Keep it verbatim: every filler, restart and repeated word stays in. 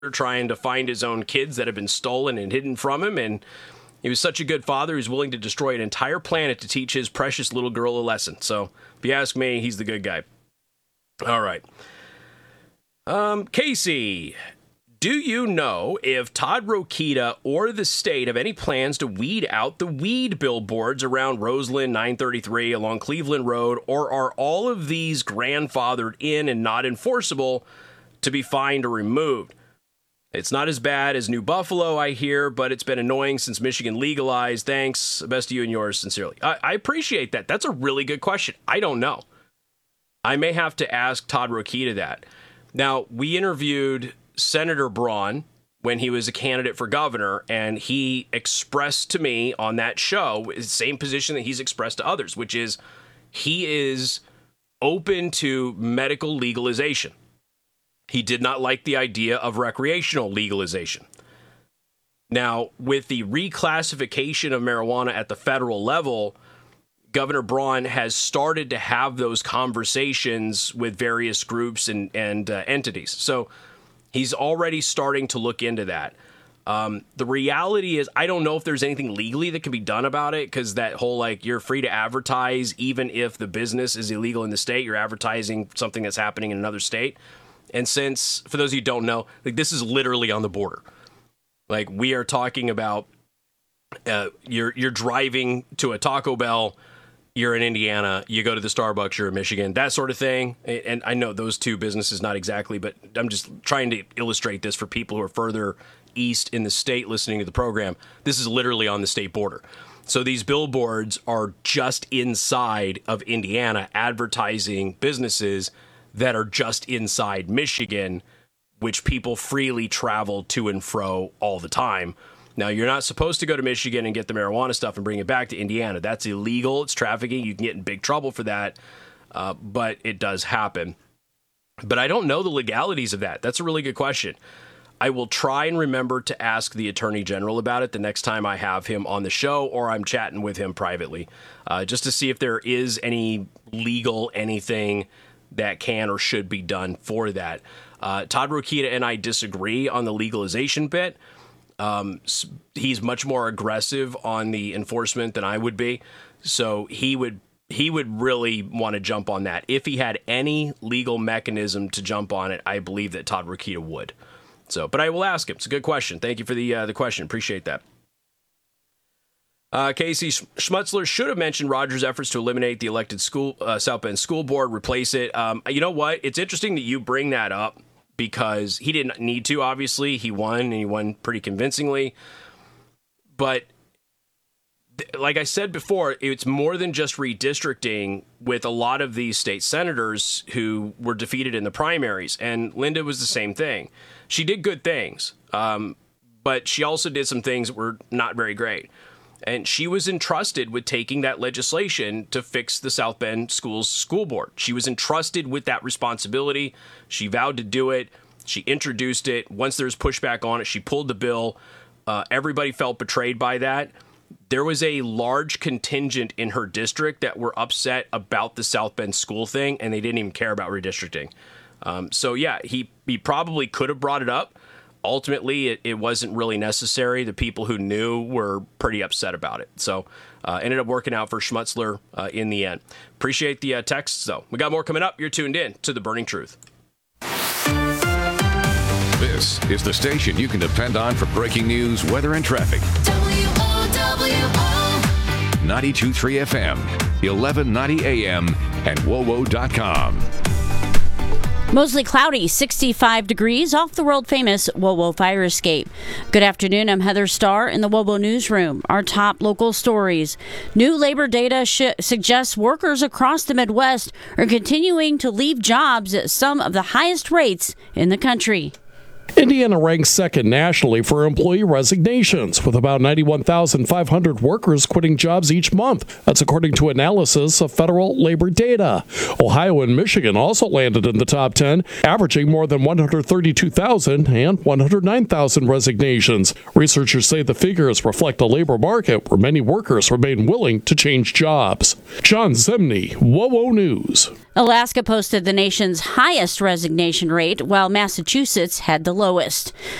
trying to find his own kids that have been stolen and hidden from him. And he was such a good father, he's willing to destroy an entire planet to teach his precious little girl a lesson. So if you ask me, he's the good guy. All right. Um, Casey, do you know if Todd Rokita or the state have any plans to weed out the weed billboards around Roseland nine thirty-three along Cleveland Road, or are all of these grandfathered in and not enforceable to be fined or removed? It's not as bad as New Buffalo, I hear, but it's been annoying since Michigan legalized. Thanks. Best to you and yours, sincerely. I, I appreciate that. That's a really good question. I don't know. I may have to ask Todd Rokita that. Now, we interviewed Senator Braun when he was a candidate for governor, and he expressed to me on that show the same position that he's expressed to others, which is he is open to medical legalization. He did not like the idea of recreational legalization. Now, with the reclassification of marijuana at the federal level, Governor Braun has started to have those conversations with various groups and, and uh, entities. So he's already starting to look into that. Um, the reality is, I don't know if there's anything legally that can be done about it, because that whole, like, you're free to advertise, even if the business is illegal in the state, you're advertising something that's happening in another state. And since, for those of you who don't know, like, this is literally on the border. Like, we are talking about uh, you're you're driving to a Taco Bell, you're in Indiana, you go to the Starbucks, you're in Michigan, that sort of thing. And I know those two businesses, not exactly, but I'm just trying to illustrate this for people who are further east in the state listening to the program. This is literally on the state border. So these billboards are just inside of Indiana advertising businesses that are just inside Michigan, which people freely travel to and fro all the time. Now, you're not supposed to go to Michigan and get the marijuana stuff and bring it back to Indiana. That's illegal. It's trafficking. You can get in big trouble for that, uh, but it does happen. But I don't know the legalities of that. That's a really good question. I will try and remember to ask the Attorney General about it the next time I have him on the show or I'm chatting with him privately, uh, just to see if there is any legal anything that can or should be done for that. Uh, Todd Rokita and I disagree on the legalization bit. Um, he's much more aggressive on the enforcement than I would be. So he would he would really want to jump on that. If he had any legal mechanism to jump on it, I believe that Todd Rokita would. So, but I will ask him. It's a good question. Thank you for the uh, the question. Appreciate that. Uh, Casey Schmutzler should have mentioned Rogers' efforts to eliminate the elected school uh, South Bend School Board, replace it. Um, you know what? It's interesting that you bring that up, because he didn't need to, obviously. He won, and he won pretty convincingly. But th- like I said before, it's more than just redistricting with a lot of these state senators who were defeated in the primaries. And Linda was the same thing. She did good things, um, but she also did some things that were not very great. And she was entrusted with taking that legislation to fix the South Bend Schools School Board. She was entrusted with that responsibility. She vowed to do it. She introduced it. Once there was pushback on it, she pulled the bill. Uh, everybody felt betrayed by that. There was a large contingent in her district that were upset about the South Bend school thing, and they didn't even care about redistricting. Um, so, yeah, he, he probably could have brought it up. Ultimately, it, it wasn't really necessary. The people who knew were pretty upset about it. So uh, ended up working out for Schmutzler uh, in the end. Appreciate the uh, texts, though. We got more coming up. You're tuned in to The Burning Truth. This is the station you can depend on for breaking news, weather, and traffic. W O W O ninety-two point three F M, eleven ninety A M, and W O W O dot com. Mostly cloudy, sixty-five degrees off the world-famous W O W O fire escape. Good afternoon, I'm Heather Starr in the W O W O Newsroom. Our top local stories. New labor data sh- suggests workers across the Midwest are continuing to leave jobs at some of the highest rates in the country. Indiana ranks second nationally for employee resignations, with about ninety-one thousand five hundred workers quitting jobs each month. That's according to analysis of federal labor data. Ohio and Michigan also landed in the top ten, averaging more than one hundred thirty-two thousand and one hundred nine thousand resignations. Researchers say the figures reflect a labor market where many workers remain willing to change jobs. John Zimney, W O W O News. Alaska posted the nation's highest resignation rate, while Massachusetts had the lowest.